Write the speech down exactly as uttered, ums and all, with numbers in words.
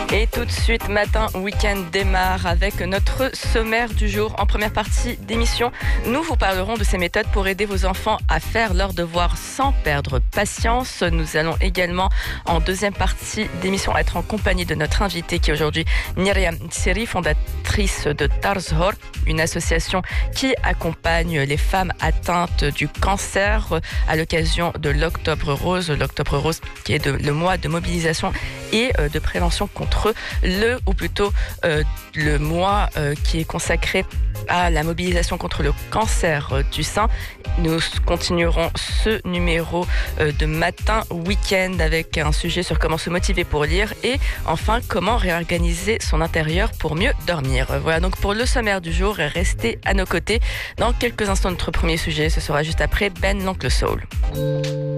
Et tout de suite, Matin Week-end démarre avec notre sommaire du jour. En première partie d'émission, nous vous parlerons de ces méthodes pour aider vos enfants à faire leurs devoirs sans perdre patience. Nous allons également, en deuxième partie d'émission, être en compagnie de notre invitée qui est aujourd'hui Myriam Tseri, fondatrice de Tarzhor, une association qui accompagne les femmes atteintes du cancer à l'occasion de l'Octobre Rose. L'Octobre Rose qui est de, le mois de mobilisation et de prévention contre le, ou plutôt euh, le mois euh, qui est consacré à la mobilisation contre le cancer du sein. Nous continuerons ce numéro euh, de Matin Week-end avec un sujet sur comment se motiver pour lire et enfin comment réorganiser son intérieur pour mieux dormir. Voilà donc pour le sommaire du jour, restez à nos côtés. Dans quelques instants, notre premier sujet, ce sera juste après Ben l'Oncle Soul.